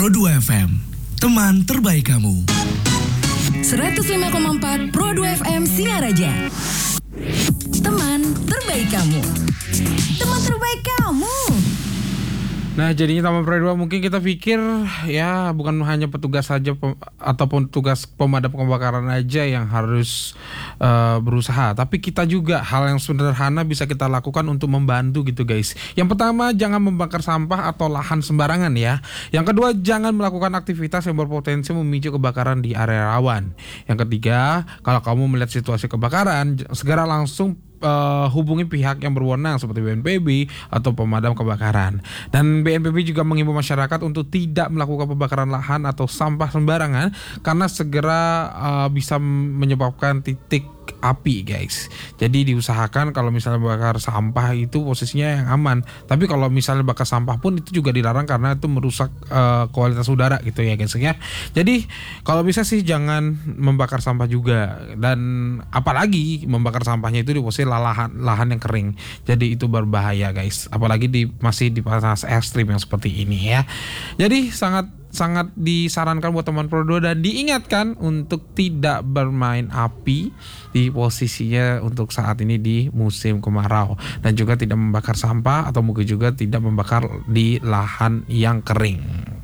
Pro 2 FM, teman terbaik kamu. 105,4 Pro 2 FM Singaraja. Teman terbaik kamu. Teman terbaik kamu. Nah, jadinya Taman Pro 2 mungkin kita pikir ya bukan hanya petugas saja ataupun tugas pemadam kebakaran aja yang harus berusaha, tapi kita juga hal yang sederhana bisa kita lakukan untuk membantu gitu guys. Yang pertama, jangan membakar sampah atau lahan sembarangan ya. Yang kedua, jangan melakukan aktivitas yang berpotensi memicu kebakaran di area rawan. Yang ketiga, kalau kamu melihat situasi kebakaran, segera langsung hubungi pihak yang berwenang seperti BNPB atau pemadam kebakaran. Dan BNPB juga mengimbau masyarakat untuk tidak melakukan pembakaran lahan atau sampah sembarangan karena segera bisa menyebabkan titik api guys. Jadi diusahakan kalau misalnya bakar sampah itu posisinya yang aman. Tapi kalau misalnya bakar sampah pun itu juga dilarang karena itu merusak kualitas udara gitu ya guys ya. Jadi kalau bisa sih jangan membakar sampah juga, dan apalagi membakar sampahnya itu di posisi lahan yang kering. Jadi itu berbahaya guys. Apalagi masih di panas ekstrim yang seperti ini ya. Jadi sangat disarankan buat teman Pro 2 dan diingatkan untuk tidak bermain api di posisinya untuk saat ini di musim kemarau, dan juga tidak membakar sampah atau mungkin juga tidak membakar di lahan yang kering.